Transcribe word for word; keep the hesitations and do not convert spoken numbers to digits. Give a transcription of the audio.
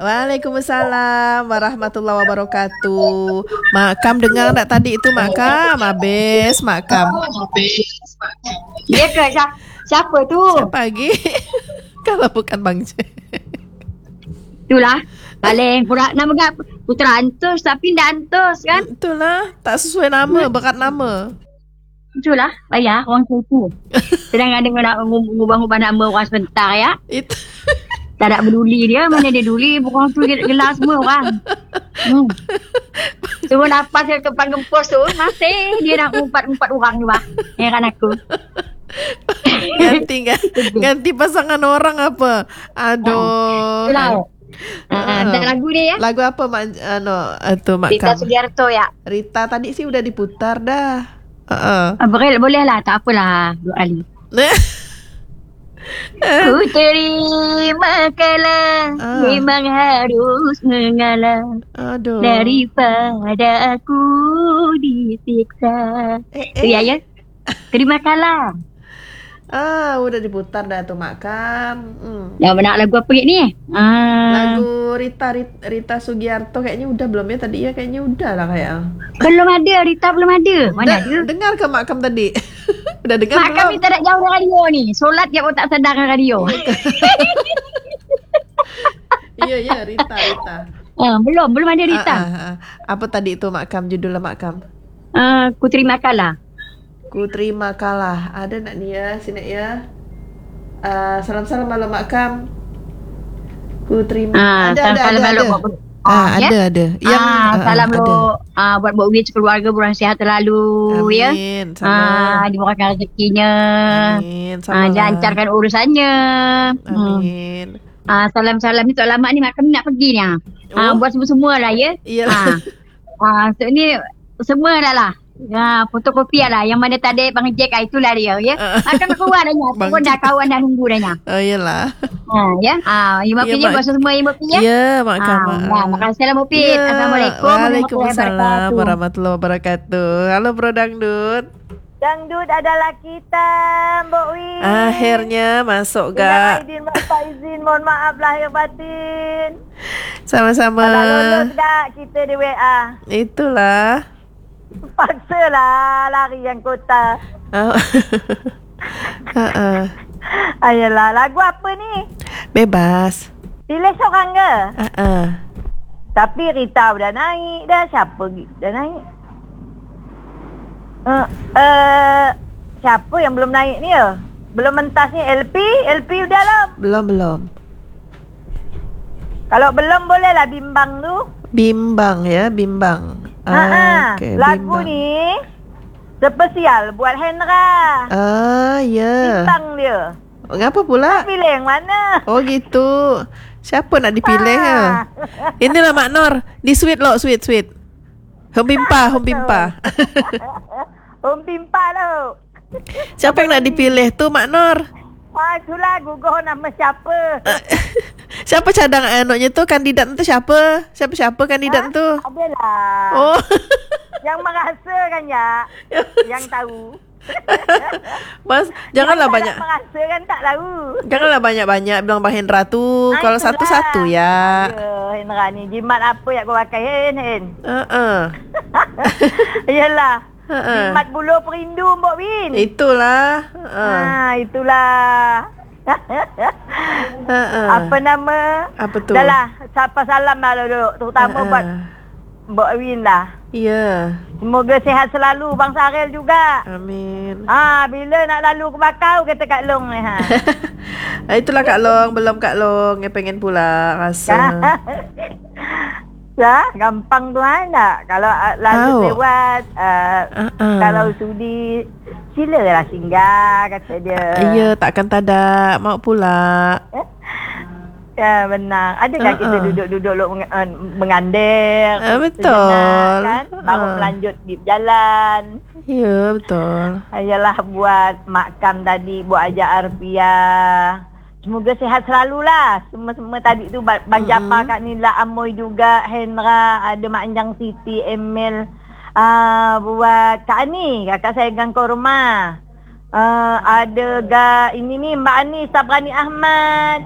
Waalaikumsalam warahmatullahi wabarakatuh. Mak Kam dengar tak tadi itu Mak Kam? Habis Mak Kam. Dia ke siapa, siapa tu? Siapa lagi? Kalau bukan Bang Jack. Itulah. Paling pura nama kan Putra Antus tapi ndak Antus kan? Itulah, tak sesuai nama, berat nama. Itulah, payah orang tu. Sedang ada nak mengubah-ubah nama orang sebentar ya. Itu. Tak ada peduli dia, mana dia peduli, orang tu dia gelar semua orang. Hmm. Semua nafas dia tempat gempus tu, masih dia nak umpat-umpat orang ni bah. Heran aku. Ganti ganti, ganti pasangan orang apa? Aduh. Itulah. Uh, uh, lagu dia ya. Lagu apa Mak ano tu Mak Rita Kam? Sugiarto ya. Rita tadi sih udah diputar dah. Uh-uh. Uh, boleh boleh lah, tak apalah dua kali. Ku terima kalah, ah. memang harus mengalah. Aduh. Daripada aku disiksa. Eh, eh. Ya ya. Terima kalah. Ah, udah diputar dah tuh Mak Kam. Hmm. Dah nak lagu apa ni? Ah. Lagu Rita, Rita Rita Sugiarto kayaknya udah belum ya tadi ya, kayaknya udah lah kayak. Belum ada, Rita belum ada. Mana da- ada? Dengar ke Mak Kam tadi? Udah dengar Mak belum? Kam ni tak nak jauh dari radio ni. Solat dia pun tak sedar dengan radio. Iya iya Rita Rita. Ah, belum, belum ada Rita. Ah, ah, ah. Apa tadi itu Mak Kam, judulnya Mak Kam? Ah, ku terima kalah. Ku terima kalah. Ada nak ni ya, sini ya. Uh, salam-salam malam Mak Kam. Ku terima. Ah, ada, salam ada, salam ada, malam ada. buat Ah, ya? ada ada. Yang ah, ah, salam ada. lo ah, buat buat wis keluarga bulan sihat selalu ya. Amin. Ah, Sama. dimurahkan rezekinya. Amin. Ah, Sama. lancarkan urusannya. Hmm. Amin. Ah, salam-salam ni tak lama ni Mak Kam nak pergi ni. Ah, ah Oh. buat semua-semua lah ya. Iyalah. Ah, ah so ni semua dah lah. Ya, fotokopi lah. Yang mana tak ada Bang Jack, ah, itulah dia ya. Ah. Akan keluar dah nya. Bang Pun dah Jack. kawan dah nunggu dah nya. Oh iyalah. Ha ya. Ah, Ibu Ya, Pi je Mak- buat semua Ibu Pi ya. Ya, Mak Kam. Ah, nah, terima kasih lah Ibu Pi. Ya. Assalamualaikum Waalaikumsalam warahmatullahi wabarakatuh. Halo Bro Dangdut. Dangdut adalah kita, Mbok Wi. Akhirnya masuk Minta gak? izin, minta izin, mohon maaf lahir batin. Sama-sama. Tak lulus gak kita di W A. Itulah. Paksalah lari yang kota. Oh. Ha-ha. Ayolah, lagu apa ni? Bebas. Pilih seorang ke? Ha-ha. Tapi Rita dah naik dah. Siapa lagi dah naik? Uh, uh, siapa yang belum naik ni ya? Belum mentas ni L P? L P udah lah. Belum belum. Kalau belum bolehlah bimbang tu. Bimbang ya, bimbang. Ha, okey, lagu bimbang. ni spesial buat Hendra. Ah, ya. Bintang dia. Ngapa pula? Pilih yang mana? Oh gitu. Siapa nak dipilih ya? Ah. Inilah Mak Nor. Di sweet lo, sweet sweet. Hom pimpa, hom pimpa. Om Pimpa tu. Siapa yang nak dipilih tu Mak Nor? Wah, itulah gugur nama siapa. Siapa cadang anaknya tu, kandidat tu siapa? Siapa-siapa kandidat tu? Adalah. Oh. Yang merasa kan ya. Yang tahu. Mas, janganlah Yang tak banyak. nak merasa kan tak tahu. Janganlah banyak-banyak bilang Bang Hendra tu. Ah, Kalau itulah. satu-satu ya. Ya, Hendra ni jimat apa yang kau pakai Hen Hen? Uh-uh. Yalah. Ha-ha. Jimat bulu perindu Mbok Win. Itulah. Uh. Ha, itulah. Uh-uh. Apa nama? Apa tu? Dah lah, sapa salam lah dulu. Terutama Ha-ha. buat Mbok Win lah. Ya. Semoga sihat selalu Bang Sarel juga. Amin. Ha, bila nak lalu ke Bakau kata Kak Long ni ha. Itulah Kak Long, belum Kak Long yang pengen pula rasa. Ya, gampang tu kan tak? Kalau uh, lalu Tahu. lewat, uh, Uh-uh. kalau sudi, silalah singgah, kata dia. Ya, takkan tadak. Mau pula. Ya, benar. Ada kan Uh-uh. kita duduk-duduk lu meng- uh, mengander. Ah, betul. sejenak, Kan? Baru Uh. melanjut di jalan. Ya, betul. Ayalah buat makam tadi, buat ajak Arfia. Semoga sihat selalulah. Semua-semua tadi tu Bang Mm-mm. Jafar Kak Nila Amoy juga, Hendra, ada Mak Anjang Siti, Emil, uh, buat Kak Ani, kakak saya Gang Korma. Uh, ada ga ini ni Mbak Ani Sabrani Ahmad.